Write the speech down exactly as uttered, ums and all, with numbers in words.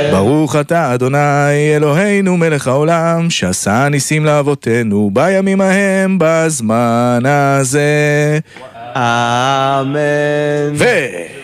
ברוך אתה אדוני אלוהינו מלך העולם שעשה ניסים לאבותינו בימים ההם בזמן הזה אמן. ו...